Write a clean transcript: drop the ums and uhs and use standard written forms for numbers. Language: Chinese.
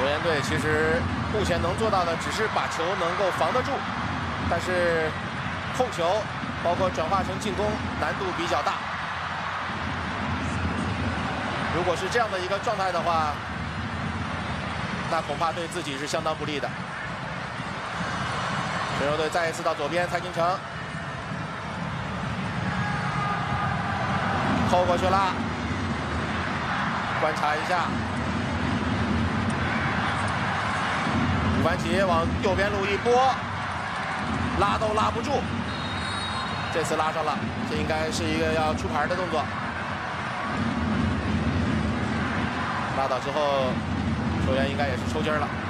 联队其实目前能做到的只是把球能够防得住，但是控球包括转化成进攻难度比较大。如果是这样的一个状态的话，那恐怕对自己是相当不利的。水手队再一次到左边，蔡金城扣过去了，观察一下。 吴凡奇往右边路一拨，拉都拉不住。这次拉上了，这应该是一个要出牌的动作。拉倒之后，球员应该也是抽筋了。